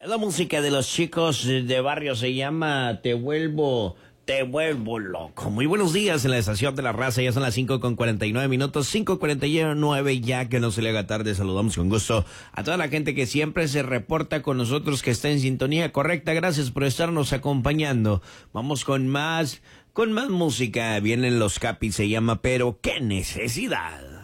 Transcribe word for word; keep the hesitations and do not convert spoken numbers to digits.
La música de los chicos de barrio se llama Te vuelvo, te vuelvo loco. Muy buenos días en la estación de la raza, ya son las cinco con cuarenta y nueve minutos, cinco cuarenta y nueve, ya que no se le haga tarde. Saludamos con gusto a toda la gente que siempre se reporta con nosotros, que está en sintonía correcta. Gracias por estarnos acompañando. Vamos con más, con más música. Vienen los Capis, se llama Pero qué necesidad.